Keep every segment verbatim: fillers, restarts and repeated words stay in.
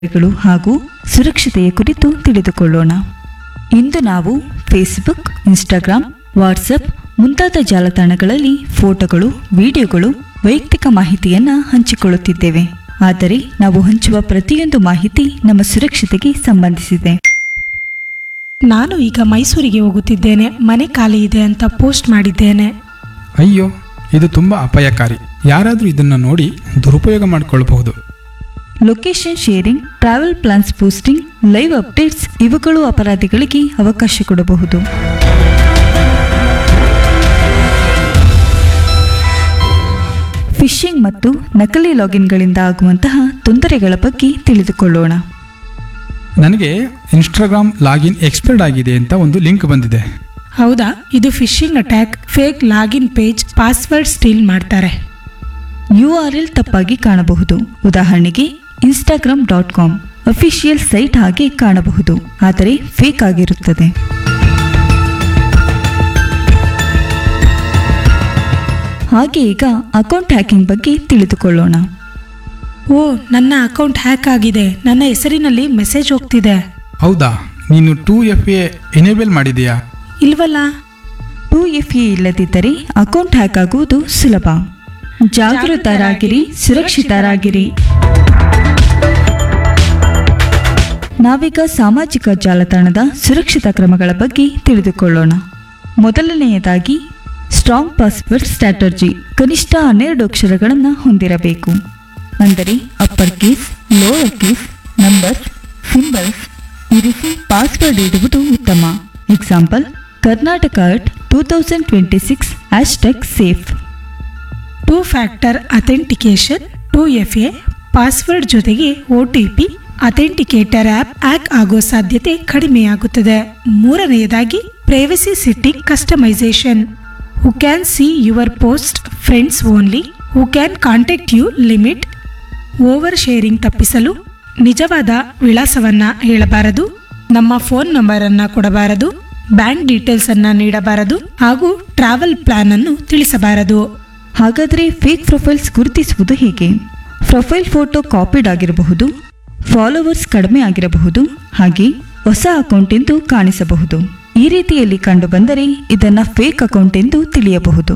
ಗಳು ಹಾಗೂ ಸುರಕ್ಷತೆಯ ಕುರಿತು ತಿಳಿದುಕೊಳ್ಳೋಣ. ಇಂದು ನಾವು ಫೇಸ್ಬುಕ್, ಇನ್ಸ್ಟಾಗ್ರಾಂ, ವಾಟ್ಸಪ್ ಮುಂತಾದ ಜಾಲತಾಣಗಳಲ್ಲಿ ಫೋಟೋಗಳು, ವಿಡಿಯೋಗಳು, ವೈಯಕ್ತಿಕ ಮಾಹಿತಿಯನ್ನು ಹಂಚಿಕೊಳ್ಳುತ್ತಿದ್ದೇವೆ. ಆದರೆ ನಾವು ಹಂಚುವ ಪ್ರತಿಯೊಂದು ಮಾಹಿತಿ ನಮ್ಮ ಸುರಕ್ಷತೆಗೆ ಸಂಬಂಧಿಸಿದೆ. ನಾನು ಈಗ ಮೈಸೂರಿಗೆ ಹೋಗುತ್ತಿದ್ದೇನೆ, ಮನೆ ಖಾಲಿ ಇದೆ ಅಂತ ಪೋಸ್ಟ್ ಮಾಡಿದ್ದೇನೆ. ಅಯ್ಯೋ, ಇದು ತುಂಬಾ ಅಪಾಯಕಾರಿ. ಯಾರಾದರೂ ಇದನ್ನು ನೋಡಿ ದುರುಪಯೋಗ ಮಾಡಿಕೊಳ್ಳಬಹುದು. Location sharing, travel plants posting, live updates ಇವುಗಳು ಅಪರಾಧಿಗಳಿಗೆ ಅವಕಾಶ ಕೊಡಬಹುದು. ಫಿಶಿಂಗ್ ಮತ್ತು ನಕಲಿ ಲಾಗಿನ್ಗಳಿಂದ ಆಗುವಂತಹ ತೊಂದರೆಗಳ ಬಗ್ಗೆ ತಿಳಿದುಕೊಳ್ಳೋಣ. ನನಗೆ ಇನ್ಸ್ಟಾಗ್ರಾಮ್ ಲಾಗಿನ್ ಎಕ್ಸ್ಪೈರ್ಡ್ ಆಗಿದೆ ಅಂತ ಒಂದು ಲಿಂಕ್ ಬಂದಿದೆ. ಹೌದಾ? ಇದು fishing attack. Fake login page, password steel ಮಾಡ್ತಾರೆ. ಯು ಆರ್ ಎಲ್ ತಪ್ಪಾಗಿ ಕಾಣಬಹುದು. ಉದಾಹರಣೆಗೆ Instagram dot com official site ಹಾಗೆ ಕಾಣಬಹುದು, ಆದರೆ ಫೇಕ್ ಆಗಿರುತ್ತದೆ. ಹಾಗೆ ಈಗ ಅಕೌಂಟ್ ಹ್ಯಾಕಿಂಗ್ ಬಗ್ಗೆ ತಿಳಿದುಕೊಳ್ಳೋಣ. ಓ, ನನ್ನ ಅಕೌಂಟ್ ಹ್ಯಾಕ್ ಆಗಿದೆ. ನನ್ನ ಹೆಸರಿನಲ್ಲಿ ಮೆಸೇಜ್ ಹೋಗ್ತಿದೆ. ಹೌದಾ? ನೀನು ಟೂ ಎಫ್ ಎ ಎನೇಬಲ್ ಮಾಡಿದೆಯಾ? ಇಲ್ವಲ್ಲ. ಟೂ ಎಫ್ ಎ ಇಲ್ಲದಿದ್ದರೆ ಅಕೌಂಟ್ ಹ್ಯಾಕ್ ಆಗುವುದು ಸುಲಭ. ಜಾಗೃತರಾಗಿರಿ, ಸುರಕ್ಷಿತರಾಗಿರಿ. ನಾವೀಗ ಸಾಮಾಜಿಕ ಜಾಲತಾಣದ ಸುರಕ್ಷಿತ ಕ್ರಮಗಳ ಬಗ್ಗೆ ತಿಳಿದುಕೊಳ್ಳೋಣ. ಮೊದಲನೆಯದಾಗಿ ಸ್ಟ್ರಾಂಗ್ ಪಾಸ್ವರ್ಡ್ ಸ್ಟ್ರಾಟರ್ಜಿ. ಕನಿಷ್ಠ ಹನ್ನೆರಡು ಅಕ್ಷರಗಳನ್ನು ಹೊಂದಿರಬೇಕು. ಅಂದರೆ upper case, lower case, numbers, symbols ಇರಿಸಿ ಪಾಸ್ವರ್ಡ್ ಇಡುವುದು ಉತ್ತಮ. Example: Karnataka at two thousand twenty six hashtag safe. Two factor authentication two F A password ಜೊತೆಗೆ O T P authenticator app hack ಆಗೋ ಸಾಧ್ಯತೆ ಕಡಿಮೆಯಾಗುತ್ತದೆ. ಮೂರನೆಯದಾಗಿ privacy setting customisation. Who can see your post, friends only, who can contact you limit. Over sharing ತಪ್ಪಿಸಲು ನಿಜವಾದ ವಿಳಾಸವನ್ನ ಹೇಳಬಾರದು, ನಮ್ಮ phone number ಅನ್ನ ಕೊಡಬಾರದು, ಬ್ಯಾಂಕ್ ಡೀಟೇಲ್ಸ್ ಅನ್ನ ನೀಡಬಾರದು ಹಾಗೂ ಟ್ರಾವೆಲ್ ಪ್ಲಾನ್ ಅನ್ನು ತಿಳಿಸಬಾರದು. ಹಾಗಾದರೆ ಫೇಕ್ ಪ್ರೊಫೈಲ್ಸ್ ಗುರುತಿಸುವುದು ಹೇಗೆ? ಪ್ರೊಫೈಲ್ ಫೋಟೋ ಕಾಪಿಡ್ ಆಗಿರಬಹುದು, ಫಾಲೋವರ್ಸ್ ಕಡಿಮೆ ಆಗಿರಬಹುದು, ಹಾಗೆ ಹೊಸ ಅಕೌಂಟ್ ಎಂದು ಕಾಣಿಸಬಹುದು. ಈ ರೀತಿಯಲ್ಲಿ ಕಂಡುಬಂದರೆ ಇದನ್ನು ಫೇಕ್ ಅಕೌಂಟ್ ಎಂದು ತಿಳಿಯಬಹುದು.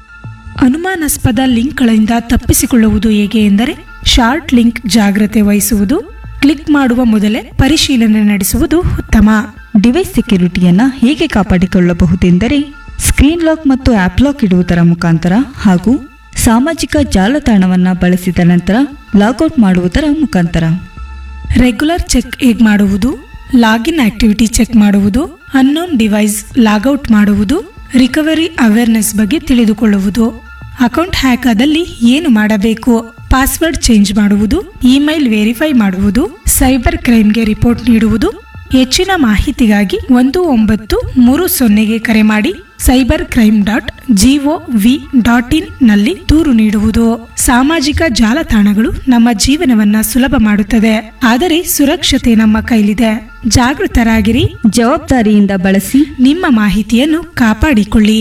ಅನುಮಾನಾಸ್ಪದ ಲಿಂಕ್ಗಳಿಂದ ತಪ್ಪಿಸಿಕೊಳ್ಳುವುದು ಹೇಗೆ ಎಂದರೆ ಶಾರ್ಟ್ ಲಿಂಕ್ ಜಾಗ್ರತೆ ವಹಿಸುವುದು, ಕ್ಲಿಕ್ ಮಾಡುವ ಮೊದಲೇ ಪರಿಶೀಲನೆ ನಡೆಸುವುದು ಉತ್ತಮ. ಡಿವೈಸ್ ಸೆಕ್ಯುರಿಟಿಯನ್ನು ಹೇಗೆ ಕಾಪಾಡಿಕೊಳ್ಳಬಹುದೆಂದರೆ ಸ್ಕ್ರೀನ್ ಲಾಕ್ ಮತ್ತು ಆ್ಯಪ್ ಲಾಕ್ ಇಡುವುದರ ಮುಖಾಂತರ ಹಾಗೂ ಸಾಮಾಜಿಕ ಜಾಲತಾಣವನ್ನು ಬಳಸಿದ ನಂತರ ಲಾಗೌಟ್ ಮಾಡುವುದರ ಮುಖಾಂತರ. ರೆಗ್ಯುಲರ್ ಚೆಕ್ ಹೇಗೆ ಮಾಡುವುದು? ಲಾಗಿನ್ ಆಕ್ಟಿವಿಟಿ ಚೆಕ್ ಮಾಡುವುದು, ಅನ್ನೋನ್ ಡಿವೈಸ್ ಲಾಗೌಟ್ ಮಾಡುವುದು, ರಿಕವರಿ ಅವೇರ್ನೆಸ್ ಬಗ್ಗೆ ತಿಳಿದುಕೊಳ್ಳುವುದು. ಅಕೌಂಟ್ ಹ್ಯಾಕ್ ಆದಲ್ಲಿ ಏನು ಮಾಡಬೇಕು? ಪಾಸ್ವರ್ಡ್ ಚೇಂಜ್ ಮಾಡುವುದು, ಇಮೇಲ್ ವೆರಿಫೈ ಮಾಡುವುದು, ಸೈಬರ್ ಕ್ರೈಮ್ಗೆ ರಿಪೋರ್ಟ್ ನೀಡುವುದು. ಹೆಚ್ಚಿನ ಮಾಹಿತಿಗಾಗಿ ಒಂದು ಒಂಬತ್ತು ಮೂರು ಸೊನ್ನೆಗೆ ಕರೆ ಮಾಡಿ cyber crime dot G O V dot in ನಲ್ಲಿ ದೂರು ನೀಡುವುದು. ಸಾಮಾಜಿಕ ಜಾಲತಾಣಗಳು ನಮ್ಮ ಜೀವನವನ್ನ ಸುಲಭ ಮಾಡುತ್ತದೆ, ಆದರೆ ಸುರಕ್ಷತೆ ನಮ್ಮ ಕೈಲಿದೆ. ಜಾಗೃತರಾಗಿರಿ, ಜವಾಬ್ದಾರಿಯಿಂದ ಬಳಸಿ, ನಿಮ್ಮ ಮಾಹಿತಿಯನ್ನು ಕಾಪಾಡಿಕೊಳ್ಳಿ.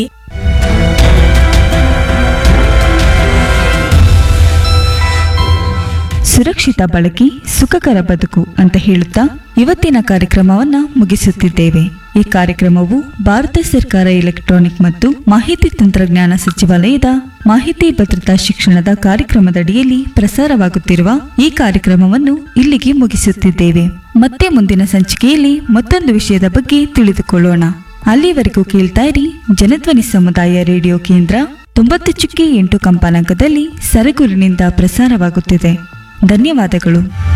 ಸುರಕ್ಷಿತ ಬಳಕೆ, ಸುಖಕರ ಬದುಕು ಅಂತ ಹೇಳುತ್ತಾ ಇವತ್ತಿನ ಕಾರ್ಯಕ್ರಮವನ್ನ ಮುಗಿಸುತ್ತಿದ್ದೇವೆ. ಈ ಕಾರ್ಯಕ್ರಮವು ಭಾರತ ಸರ್ಕಾರ ಎಲೆಕ್ಟ್ರಾನಿಕ್ ಮತ್ತು ಮಾಹಿತಿ ತಂತ್ರಜ್ಞಾನ ಸಚಿವಾಲಯದ ಮಾಹಿತಿ ಭದ್ರತಾ ಶಿಕ್ಷಣದ ಕಾರ್ಯಕ್ರಮದಡಿಯಲ್ಲಿ ಪ್ರಸಾರವಾಗುತ್ತಿರುವ ಈ ಕಾರ್ಯಕ್ರಮವನ್ನು ಇಲ್ಲಿಗೆ ಮುಗಿಸುತ್ತಿದ್ದೇವೆ. ಮತ್ತೆ ಮುಂದಿನ ಸಂಚಿಕೆಯಲ್ಲಿ ಮತ್ತೊಂದು ವಿಷಯದ ಬಗ್ಗೆ ತಿಳಿದುಕೊಳ್ಳೋಣ. ಅಲ್ಲಿವರೆಗೂ ಕೇಳ್ತಾ ಇರಿ ಜನಧ್ವನಿ ಸಮುದಾಯ ರೇಡಿಯೋ ಕೇಂದ್ರ ತೊಂಬತ್ತು ಚುಕ್ಕಿ ಎಂಟು ಕಂಪಾನಾಂಕದಲ್ಲಿ ಸರಗೂರಿನಿಂದ ಪ್ರಸಾರವಾಗುತ್ತಿದೆ. ಧನ್ಯವಾದಗಳು.